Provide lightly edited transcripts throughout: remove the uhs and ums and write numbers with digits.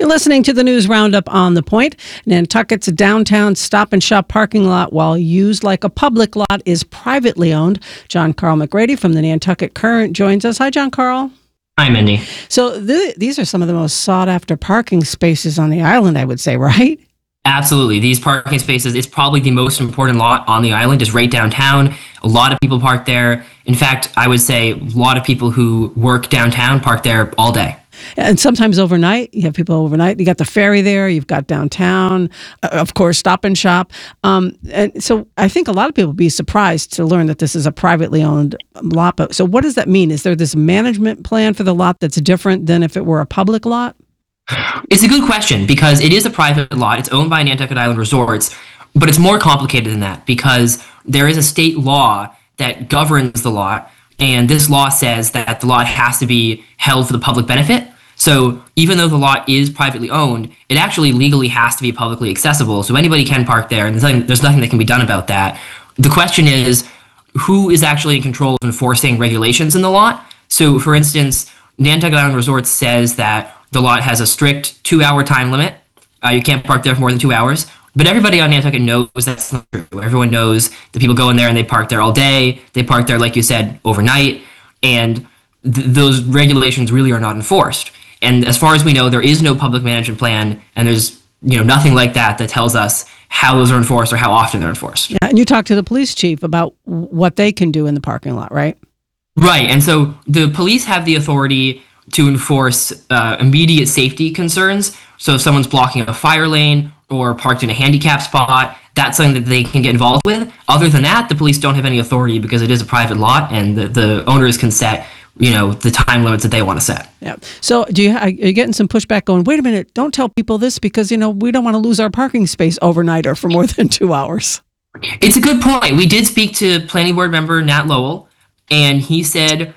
listening to the News Roundup on The Point. Nantucket's downtown Stop and Shop parking lot, while used like a public lot, is privately owned. John Carl McGrady from the Nantucket Current joins us. Hi, John Carl. Hi, Mindy. So these are some of the most sought-after parking spaces on the island, I would say, right? Absolutely. These parking spaces, it's probably the most important lot on the island, is right downtown. A lot of people park there. In fact, I would say a lot of people who work downtown park there all day. And sometimes overnight. You have people overnight. You got the ferry there. You've got downtown, of course, Stop and Shop. And so I think a lot of people would be surprised to learn that this is a privately owned lot. But so what does that mean? Is there this management plan for the lot that's different than if it were a public lot? It's a good question because it is a private lot. It's owned by Nantucket Island Resorts, but it's more complicated than that because there is a state law that governs the lot. And this law says that the lot has to be held for the public benefit. So even though the lot is privately owned, it actually legally has to be publicly accessible. So anybody can park there, and there's nothing that can be done about that. The question is, who is actually in control of enforcing regulations in the lot? So for instance, Nantucket Island Resorts says that the lot has a strict 2-hour time limit. You can't park there for more than 2 hours. But everybody on Nantucket knows that's not true. Everyone knows that people go in there and they park there all day. They park there, like you said, overnight. And those regulations really are not enforced. And as far as we know, there is no public management plan, and there's nothing like that tells us how those are enforced or how often they're enforced. Yeah, and you talked to the police chief about what they can do in the parking lot, right? Right. And so the police have the authority to enforce immediate safety concerns. So if someone's blocking a fire lane or parked in a handicap spot, that's something that they can get involved with. Other than that, the police don't have any authority because it is a private lot, and the owners can set, the time limits that they want to set. Yeah. So are you getting some pushback going, wait a minute, don't tell people this because, we don't want to lose our parking space overnight or for more than 2 hours? It's a good point. We did speak to planning board member Nat Lowell, and he said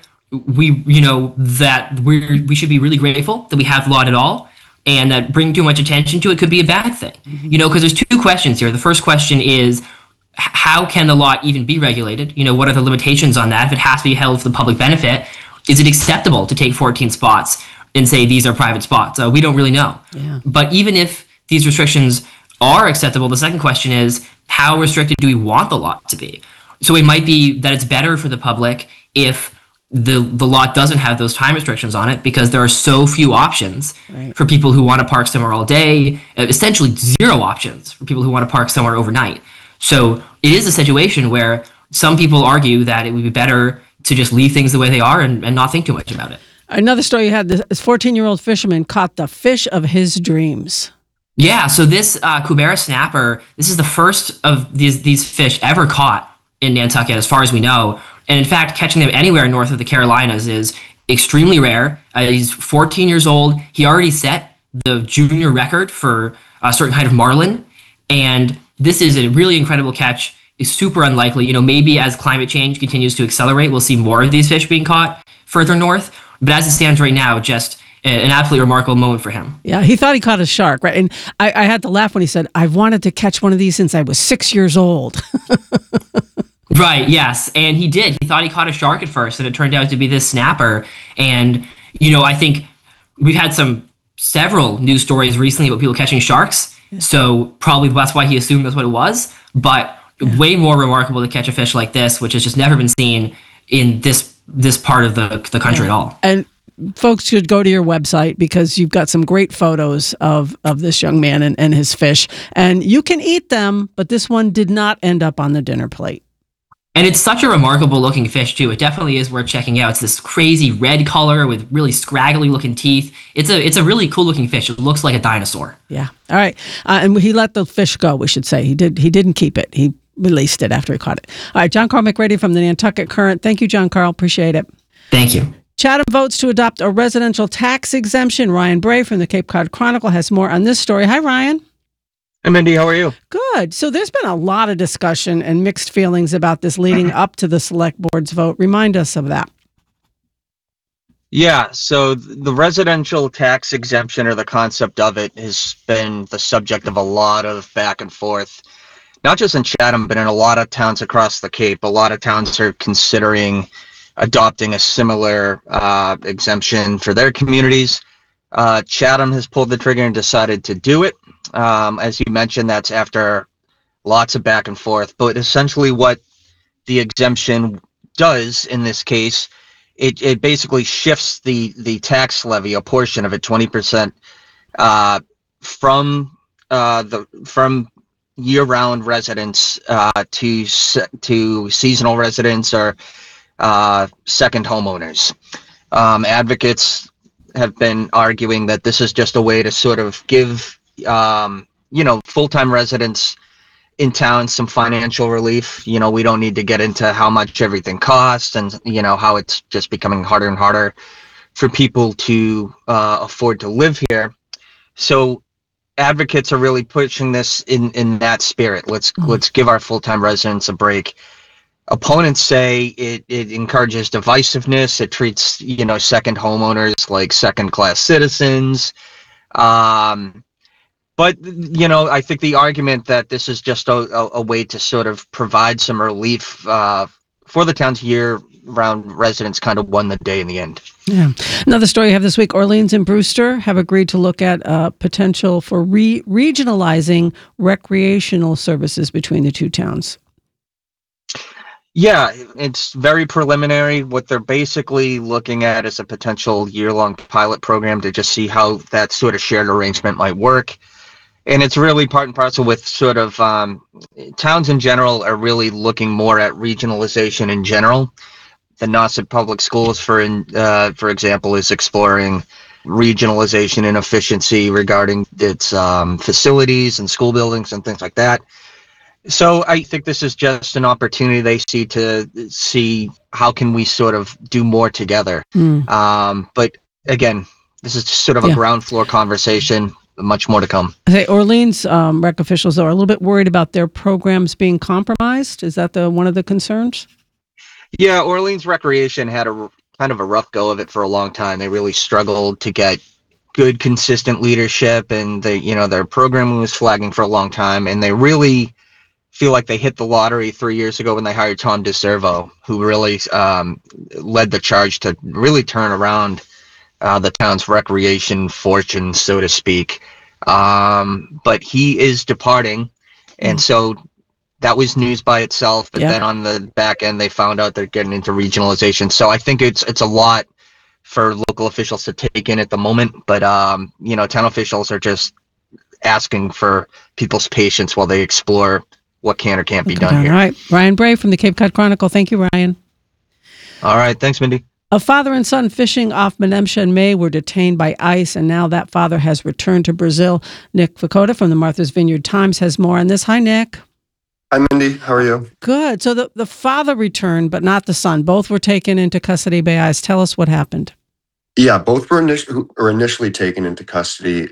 that we should be really grateful that we have the lot at all. And that bringing too much attention to it could be a bad thing. Because there's two questions here. The first question is, how can the lot even be regulated? What are the limitations on that? If it has to be held for the public benefit, is it acceptable to take 14 spots and say these are private spots? We don't really know. Yeah. But even if these restrictions are acceptable, the second question is, how restricted do we want the lot to be? So it might be that it's better for the public if the lot doesn't have those time restrictions on it because there are so few options for people who want to park somewhere all day, essentially zero options for people who want to park somewhere overnight. So it is a situation where some people argue that it would be better to just leave things the way they are and not think too much about it. Another story you had, this 14-year-old fisherman caught the fish of his dreams. Yeah, so this Cubera snapper, this is the first of these fish ever caught in Nantucket as far as we know. And in fact, catching them anywhere north of the Carolinas is extremely rare. He's 14 years old. He already set the junior record for a certain kind of marlin. And this is a really incredible catch. It's super unlikely. Maybe as climate change continues to accelerate, we'll see more of these fish being caught further north. But as it stands right now, just an absolutely remarkable moment for him. Yeah, he thought he caught a shark, right? And I had to laugh when he said, I've wanted to catch one of these since I was 6 years old. Right, yes. And he did. He thought he caught a shark at first, and it turned out to be this snapper. And, I think we've had several news stories recently about people catching sharks. Yeah. So probably that's why he assumed that's what it was. But way more remarkable to catch a fish like this, which has just never been seen in this part of the country at all. And folks should go to your website because you've got some great photos of this young man and his fish. And you can eat them, but this one did not end up on the dinner plate. And it's such a remarkable looking fish too. It definitely is worth checking out. It's this crazy red color with really scraggly looking teeth. It's a really cool looking fish. It looks like a dinosaur. Yeah. All right. And he let the fish go, we should say. He didn't keep it. He released it after he caught it. All right. John Carl McGrady from the Nantucket Current. Thank you, John Carl. Appreciate it. Thank you. Chatham votes to adopt a residential tax exemption. Ryan Bray from the Cape Cod Chronicle has more on this story. Hi, Ryan. Hey, Mindy, how are you? Good. So there's been a lot of discussion and mixed feelings about this leading up to the select board's vote. Remind us of that. Yeah, so the residential tax exemption, or the concept of it, has been the subject of a lot of back and forth, not just in Chatham, but in a lot of towns across the Cape. A lot of towns are considering adopting a similar exemption for their communities. Chatham has pulled the trigger and decided to do it. As you mentioned, that's after lots of back and forth. But essentially, what the exemption does in this case, it basically shifts the tax levy, a portion of it, 20%, from from year-round residents to seasonal residents or second homeowners. Advocates have been arguing that this is just a way to sort of give full-time residents in town some financial relief. We don't need to get into how much everything costs and how it's just becoming harder and harder for people to afford to live here. So advocates are really pushing this in that spirit. Let's give our full-time residents a break. Opponents say it encourages divisiveness. It treats second homeowners like second-class citizens. But I think the argument that this is just a way to sort of provide some relief for the town's year-round residents kind of won the day in the end. Yeah. Another story you have this week, Orleans and Brewster have agreed to look at potential for regionalizing recreational services between the two towns. Yeah, it's very preliminary. What they're basically looking at is a potential year-long pilot program to just see how that sort of shared arrangement might work. And it's really part and parcel with sort of towns in general are really looking more at regionalization in general. The Nauset Public Schools, for example, is exploring regionalization and efficiency regarding its facilities and school buildings and things like that. So I think this is just an opportunity they see to see how can we sort of do more together. But again, this is just sort of a ground floor conversation. Much more to come. Okay, Orleans rec officials are a little bit worried about their programs being compromised. Is that one of the concerns? Yeah, Orleans Recreation had a kind of a rough go of it for a long time. They really struggled to get good, consistent leadership, and their programming was flagging for a long time. And they really feel like they hit the lottery 3 years ago when they hired Tom DeServo, who really led the charge to really turn around the town's recreation fortune, so to speak. But he is departing, and so that was news by itself. But then on the back end, they found out they're getting into regionalization. So I think it's a lot for local officials to take in at the moment. But town officials are just asking for people's patience while they explore what can or can't be done here. All right, Ryan Bray from the Cape Cod Chronicle. Thank you, Ryan. All right, thanks, Mindy. A father and son fishing off Menemsha in May were detained by ICE, and now that father has returned to Brazil. Nick Vakota from the Martha's Vineyard Times has more on this. Hi, Nick. Hi, Mindy. How are you? Good. So the father returned, but not the son. Both were taken into custody by ICE. Tell us what happened. Yeah, both were initially taken into custody.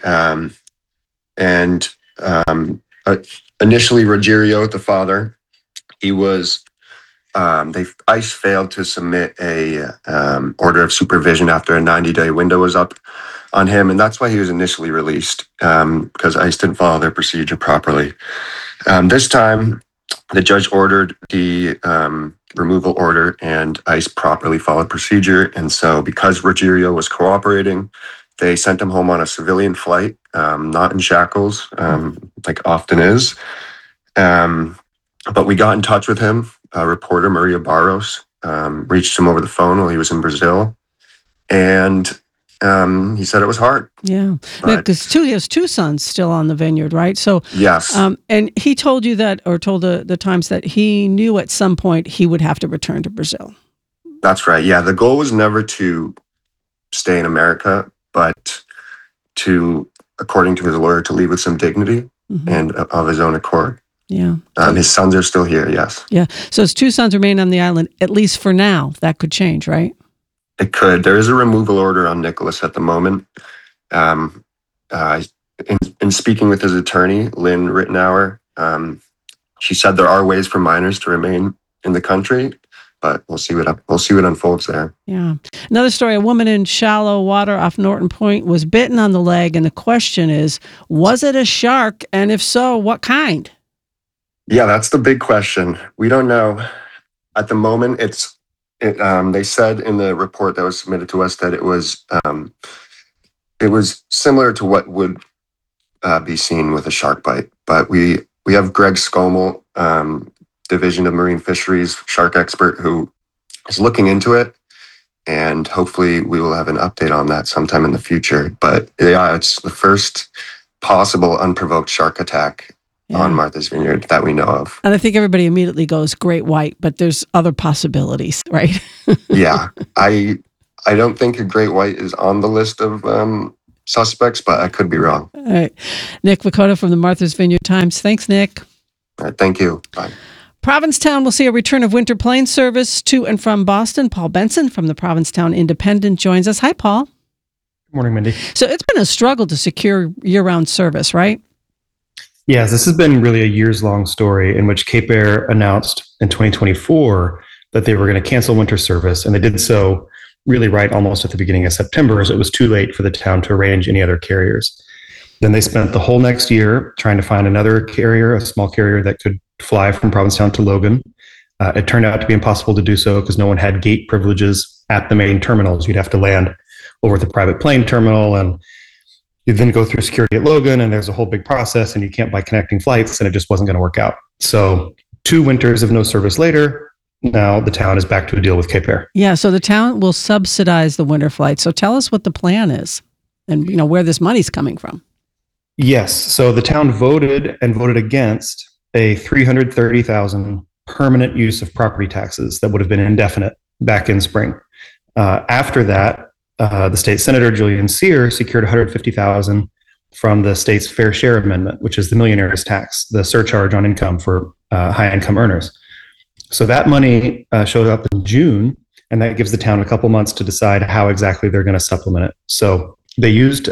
Initially, Ruggiero, the father, he was... ICE failed to submit a order of supervision after a 90-day window was up on him, and that's why he was initially released, because ICE didn't follow their procedure properly. This time, the judge ordered the removal order, and ICE properly followed procedure. And so, because Ruggiero was cooperating, they sent him home on a civilian flight, not in shackles, like often is. But we got in touch with him. Reporter Maria Barros reached him over the phone while he was in Brazil, and he said it was hard. Yeah, because he has two sons still on the vineyard, right? So yes, and he told you that, or told the Times that he knew at some point he would have to return to Brazil. That's right. Yeah, the goal was never to stay in America, but to, according to his lawyer, to leave with some dignity and of his own accord. Yeah. His sons are still here, yes. Yeah. So his two sons remain on the island, at least for now. That could change, right? It could. There is a removal order on Nicholas at the moment. In speaking with his attorney, Lynn Rittenauer, she said there are ways for minors to remain in the country, but we'll see what unfolds there. Yeah. Another story, a woman in shallow water off Norton Point was bitten on the leg, and the question is, was it a shark? And if so, what kind? Yeah, that's the big question. We don't know. At the moment, they said in the report that was submitted to us that it was it was similar to what would be seen with a shark bite. But we have Greg Skomel, Division of Marine Fisheries shark expert, who is looking into it. And hopefully we will have an update on that sometime in the future. But yeah, it's the first possible unprovoked shark attack on Martha's Vineyard that we know of. And I think everybody immediately goes great white, but there's other possibilities, right? Yeah. I don't think a great white is on the list of suspects, but I could be wrong. All right. Nick Vukota from the Martha's Vineyard Times. Thanks, Nick. All right, thank you. Bye. Provincetown will see a return of winter plane service to and from Boston. Paul Benson from the Provincetown Independent joins us. Hi, Paul. Good morning, Mindy. So it's been a struggle to secure year-round service, right? Yes, this has been really a years-long story in which Cape Air announced in 2024 that they were going to cancel winter service, and they did so really right almost at the beginning of September, so it was too late for the town to arrange any other carriers. Then they spent the whole next year trying to find another carrier, a small carrier that could fly from Provincetown to Logan. It turned out to be impossible to do so because no one had gate privileges at the main terminals. You'd have to land over at the private plane terminal, and you then go through security at Logan, and there's a whole big process, and you can't buy connecting flights, and it just wasn't going to work out. So 2 winters of no service later, now the town is back to a deal with Cape Air. Yeah, so the town will subsidize the winter flights. So tell us what the plan is and where this money's coming from. Yes, so the town voted against a $330,000 permanent use of property taxes that would have been indefinite back in spring. After that, the state senator, Julian Cyr, secured $150,000 from the state's fair share amendment, which is the millionaire's tax, the surcharge on income for high-income earners. So that money showed up in June, and that gives the town a couple months to decide how exactly they're going to supplement it. So they used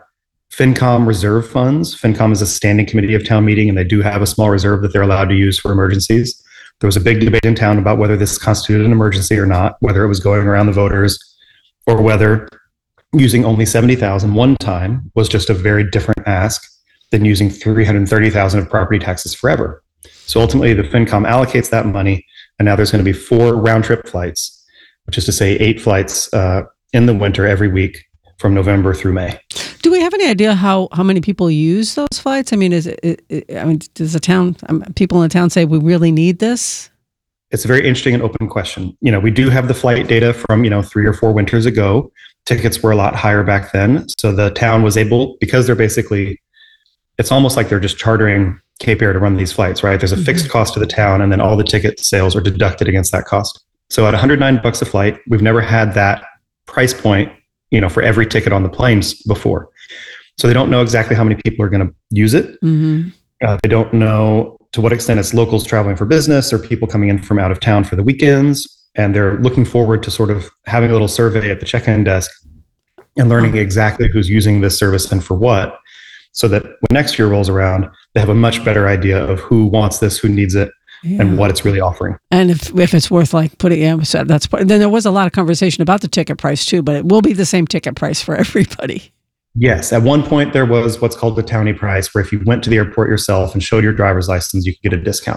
FinCom reserve funds. FinCom is a standing committee of town meeting, and they do have a small reserve that they're allowed to use for emergencies. There was a big debate in town about whether this constituted an emergency or not, whether it was going around the voters, or whether using only $70,000 one time was just a very different ask than using $330,000 of property taxes forever. So ultimately, the FinCom allocates that money, and now there's going to be 4 round-trip flights, which is to say 8 flights in the winter every week from November through May. Do we have any idea how many people use those flights? I mean, does the town, people in the town say we really need this? It's a very interesting and open question. We do have the flight data from 3 or 4 winters ago. Tickets were a lot higher back then, so the town was able, because they're basically, it's almost like they're just chartering Cape Air to run these flights, right? There's a fixed cost to the town, and then all the ticket sales are deducted against that cost. So at $109 a flight, we've never had that price point, for every ticket on the planes before. So they don't know exactly how many people are going to use it. Mm-hmm. They don't know to what extent it's locals traveling for business or people coming in from out of town for the weekends. And they're looking forward to sort of having a little survey at the check-in desk and learning exactly who's using this service and for what, so that when next year rolls around, they have a much better idea of who wants this, who needs it, and what it's really offering. And if it's worth then there was a lot of conversation about the ticket price too, but it will be the same ticket price for everybody. Yes. At one point, there was what's called the townie price, where if you went to the airport yourself and showed your driver's license, you could get a discount.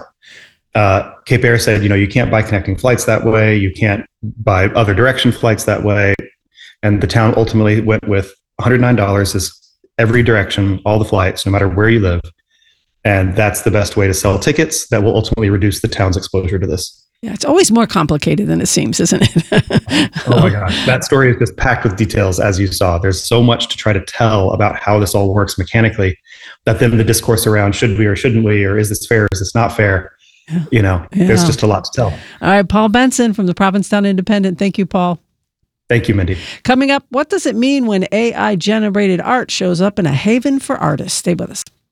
Cape Air said, you can't buy connecting flights that way. You can't buy other direction flights that way. And the town ultimately went with $109 is every direction, all the flights, no matter where you live. And that's the best way to sell tickets that will ultimately reduce the town's exposure to this. Yeah, it's always more complicated than it seems, isn't it? Oh my gosh. That story is just packed with details, as you saw. There's so much to try to tell about how this all works mechanically, that then the discourse around should we or shouldn't we, or is this fair, is this not fair? There's just a lot to tell. All right, Paul Benson from the Provincetown Independent. Thank you, Paul. Thank you, Mindy. Coming up, what does it mean when AI-generated art shows up in a haven for artists? Stay with us.